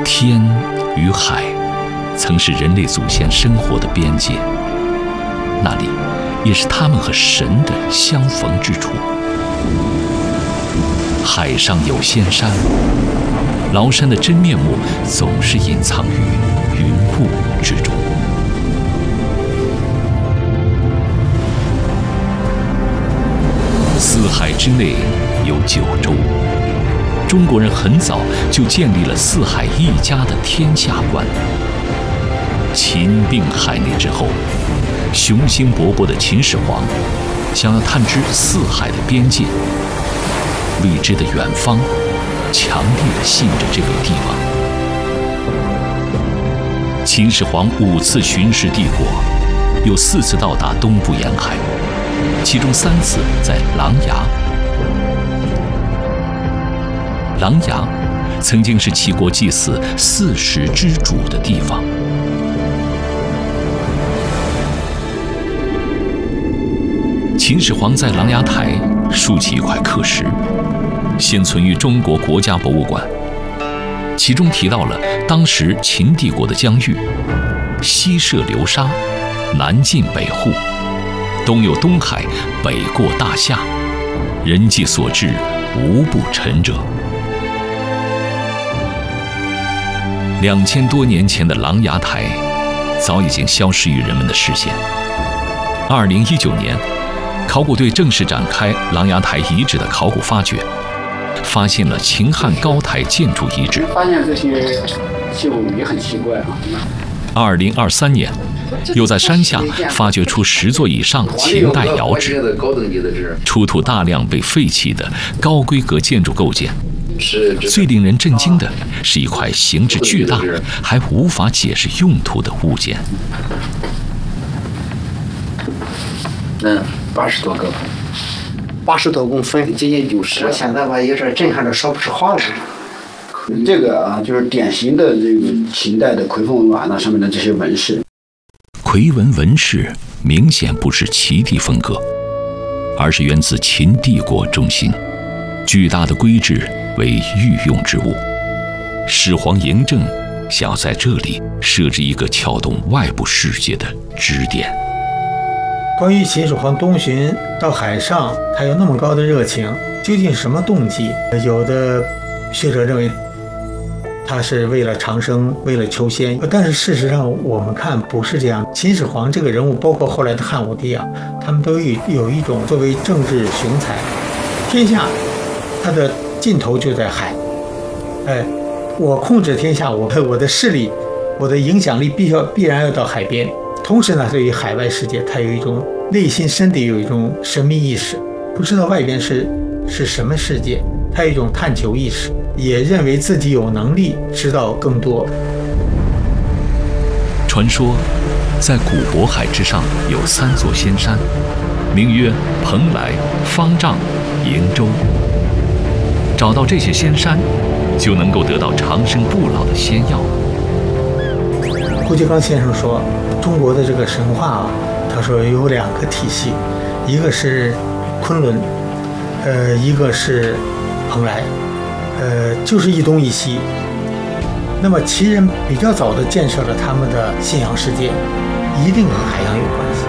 天与海曾是人类祖先生活的边界，那里也是他们和神的相逢之处。海上有仙山，崂山的真面目总是隐藏于云雾之中。四海之内有九州，中国人很早就建立了四海一家的天下观。秦并海内之后，雄心勃勃的秦始皇想要探知四海的边界，未知的远方强烈地吸引着这个帝王。秦始皇5次巡视帝国，有4次到达东部沿海，其中3次在琅琊。琅琊曾经是齐国祭祀4时之主的地方。秦始皇在琅琊台竖起一块刻石，现存于中国国家博物馆，其中提到了当时秦帝国的疆域：西涉流沙，南进北户，东有东海，北过大夏，人迹所至，无不陈者。2000多年前的琅琊台早已经消失于人们的视线。2019年，考古队正式展开琅琊台遗址的考古发掘，发现了秦汉高台建筑遗址。 发现这些就也很奇怪啊。 2023年，又在山下发掘出10座以上秦代窑址，出土大量被废弃的高规格建筑构件。最令人震惊的是一块形制巨大还无法解释用途的物件。 80多个，80多公分，接近90。我现在吧，有点震撼的说不出话来。这个啊，就是典型的这个秦代的夔凤碗那上面的这些纹饰。 夔纹纹饰明显不是齐地风格，而是源自秦帝国中心。巨大的规制为御用之物，始皇嬴政想要在这里设置一个撬动外部世界的支点。 关于秦始皇东巡到海上，他有那么高的热情，究竟什么动机？有的学者认为他是为了长生，为了求仙，但是事实上我们看不是这样。秦始皇这个人物，包括后来的汉武帝啊，他们都有一种作为政治雄才，天下他的尽头就在海。我控制天下，我的势力，我的影响力必然要到海边。同时呢，对于海外世界，他有一种内心深底有一种神秘意识，不知道外边是什么世界，他有一种探求意识，也认为自己有能力知道更多。 传说，在古渤海之上有3座仙山，名曰蓬莱、方丈、瀛洲。找到这些仙山，就能够得到长生不老的仙药。 胡金刚先生说，中国的这个神话啊，他说有2个体系，一个是昆仑，一个是蓬莱，就是一东一西。那么齐人比较早的建设了他们的信仰世界，一定和海洋有关系。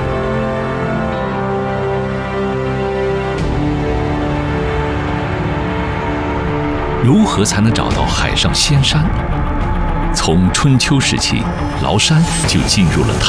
如何才能找到海上仙山？从春秋时期，崂山就进入了